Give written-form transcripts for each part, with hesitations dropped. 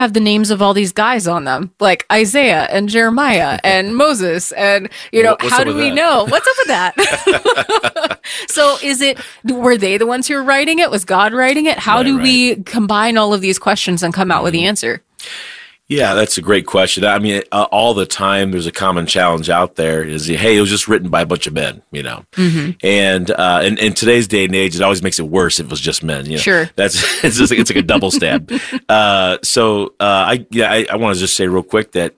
have the names of all these guys on them, like Isaiah and Jeremiah and Moses, and how do we know what's up with that? So were they the ones who were writing it? Was God writing it? How do we combine all of these questions and come out with the answer? Yeah, that's a great question. I mean, all the time there's a common challenge out there is, hey, it was just written by a bunch of men, And in today's day and age, it always makes it worse if it was just men. Sure. It's like a double stab. I want to just say real quick that,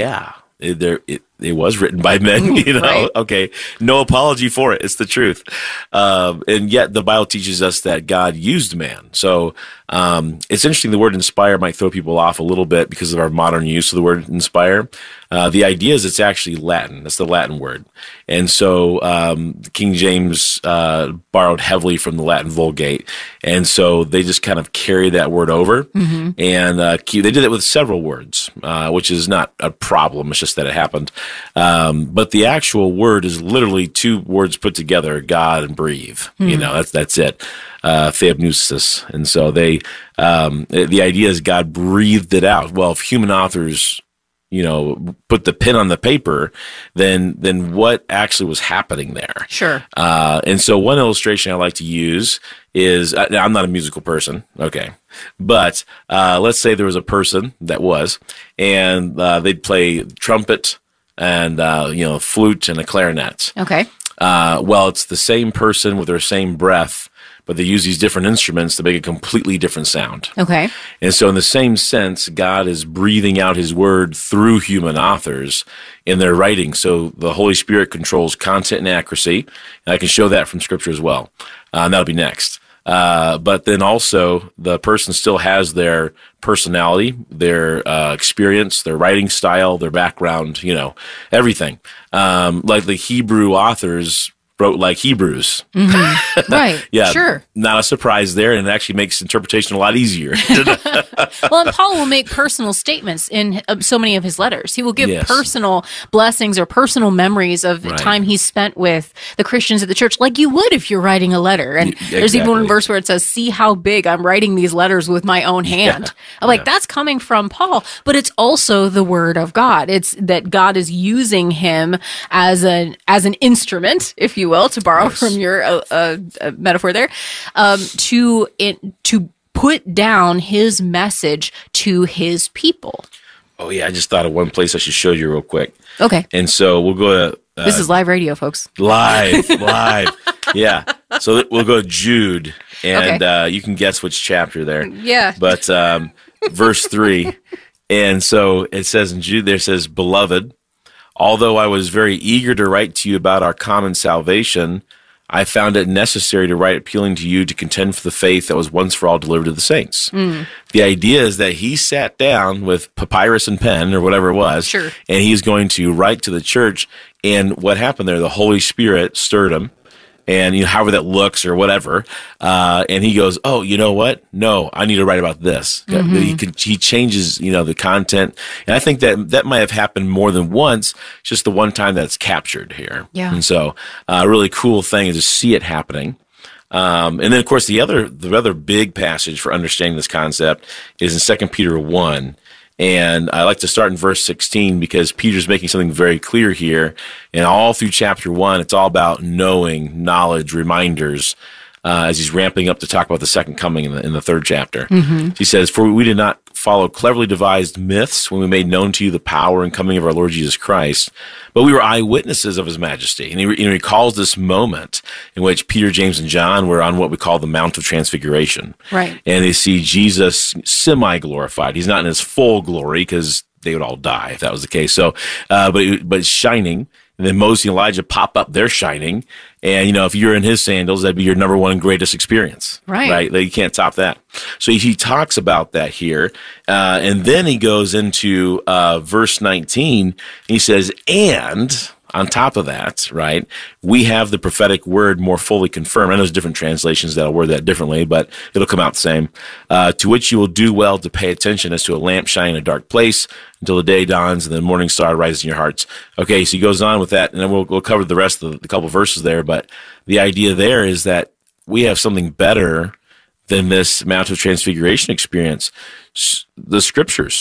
it was written by men, Right. Okay. No apology for it. It's the truth. And yet the Bible teaches us that God used man. So, it's interesting. The word inspire might throw people off a little bit because of our modern use of the word inspire. The idea is it's actually Latin. That's the Latin word. And so, King James, borrowed heavily from the Latin Vulgate. And so they just kind of carry that word over. Mm-hmm. And, they did it with several words, which is not a problem. It's just that it happened. But the actual word is literally two words put together, God and breathe. Mm-hmm. That's it. Theopneustos. And so the idea is God breathed it out. Well, if human authors, put the pen on the paper, then what actually was happening there? Sure. And so one illustration I like to use is, I'm not a musical person. Okay. But, let's say there was a person that was, and, they'd play trumpet and, flute and a clarinet. Okay. Well, it's the same person with their same breath, but they use these different instruments to make a completely different sound. Okay. And so in the same sense, God is breathing out his word through human authors in their writing. So the Holy Spirit controls content and accuracy. And I can show that from Scripture as well. And that'll be next. But then also the person still has their personality, their experience, their writing style, their background, everything. Like the Hebrew authors wrote like Hebrews. Mm-hmm. Right. Yeah. Sure. Not a surprise there, and it actually makes interpretation a lot easier. Well, and Paul will make personal statements in so many of his letters. He will give personal blessings or personal memories of time he spent with the Christians at the church, like you would if you're writing a letter. And there's even one verse where it says, "See how big I'm writing these letters with my own hand." Yeah. I'm like, that's coming from Paul, but it's also the word of God. It's that God is using him as an instrument, if you will, to borrow from your metaphor there, to put down his message to his people. Oh yeah, I just thought of one place I should show you real quick. Okay. And so we'll go to this is live radio, folks. Live. Yeah. So we'll go to Jude, and you can guess which chapter there. Yeah. But verse 3, and so it says in Jude there, it says, "Beloved, although I was very eager to write to you about our common salvation, I found it necessary to write appealing to you to contend for the faith that was once for all delivered to the saints." Mm. The idea is that he sat down with papyrus and pen or whatever it was, and he's going to write to the church. And what happened there? The Holy Spirit stirred him. And, however that looks or whatever. And he goes, "Oh, you know what? No, I need to write about this." Mm-hmm. He changes, the content. And I think that might have happened more than once, just the one time that's captured here. Yeah. And so, a really cool thing is to see it happening. And then, of course, the other big passage for understanding this concept is in 2 Peter 1. And I like to start in verse 16 because Peter's making something very clear here. And all through chapter 1, it's all about knowing, knowledge, reminders, as he's ramping up to talk about the second coming in the third chapter. Mm-hmm. He says, "For we did not follow cleverly devised myths when we made known to you the power and coming of our Lord Jesus Christ, but we were eyewitnesses of his majesty." And he recalls this moment in which Peter, James, and John were on what we call the Mount of Transfiguration. Right. And they see Jesus semi-glorified. He's not in his full glory because they would all die if that was the case. So, but shining. And then Moses and Elijah pop up, they're shining. And, if you're in his sandals, that'd be your number one and greatest experience. Right. You can't top that. So he talks about that here. And then he goes into verse 19. He says, "And on top of that, right, we have the prophetic word more fully confirmed." I know there's different translations that'll word that differently, but it'll come out the same. "To which you will do well to pay attention as to a lamp shining in a dark place until the day dawns and the morning star rises in your hearts." Okay, so he goes on with that, and then we'll cover the rest of the couple verses there. But the idea there is that we have something better than this Mount of Transfiguration experience. the scriptures.